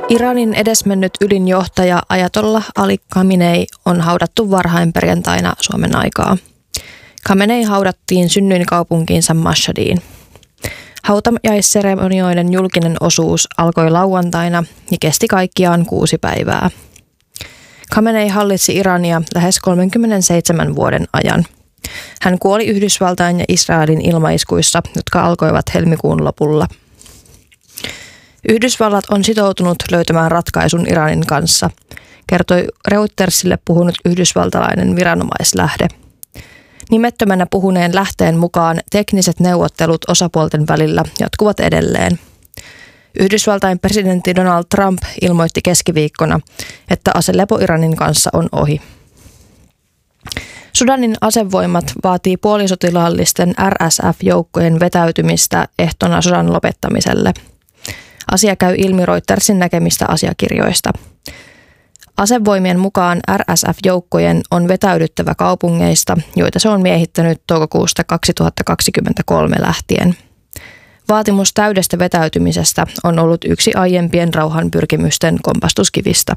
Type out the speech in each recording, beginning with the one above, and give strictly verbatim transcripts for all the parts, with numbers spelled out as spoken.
Iranin edesmennyt ylinjohtaja Ajatollah Ali Khamenei on haudattu varhain perjantaina Suomen aikaa. Khamenei haudattiin synnyinkaupunkiinsa Mashhadiin. Hautajaisseremonioiden julkinen osuus alkoi lauantaina ja kesti kaikkiaan kuusi päivää. Khamenei hallitsi Irania lähes kolmenkymmenenseitsemän vuoden ajan. Hän kuoli Yhdysvaltain ja Israelin ilmaiskuissa, jotka alkoivat helmikuun lopulla. Yhdysvallat on sitoutunut löytämään ratkaisun Iranin kanssa, kertoi Reutersille puhunut yhdysvaltalainen viranomaislähde. Nimettömänä puhuneen lähteen mukaan tekniset neuvottelut osapuolten välillä jatkuvat edelleen. Yhdysvaltain presidentti Donald Trump ilmoitti keskiviikkona, että aselepo Iranin kanssa on ohi. Sudanin asevoimat vaatii puolisotilaallisten R S F-joukkojen vetäytymistä ehtona sodan lopettamiselle. Asia käy ilmi Reutersin näkemistä asiakirjoista. Asevoimien mukaan R S F-joukkojen on vetäydyttävä kaupungeista, joita se on miehittänyt toukokuusta kaksituhattakaksikymmentäkolme lähtien. Vaatimus täydestä vetäytymisestä on ollut yksi aiempien rauhanpyrkimysten kompastuskivistä.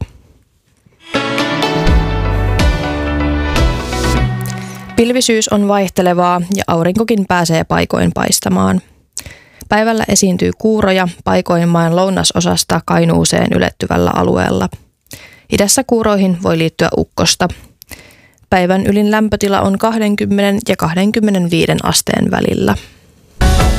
Pilvisyys on vaihtelevaa ja aurinkokin pääsee paikoin paistamaan. Päivällä esiintyy kuuroja paikoin maan lounasosasta Kainuuseen ylettyvällä alueella. Idässä kuuroihin voi liittyä ukkosta. Päivän ylin lämpötila on kaksikymmentä ja kaksikymmentäviisi asteen välillä.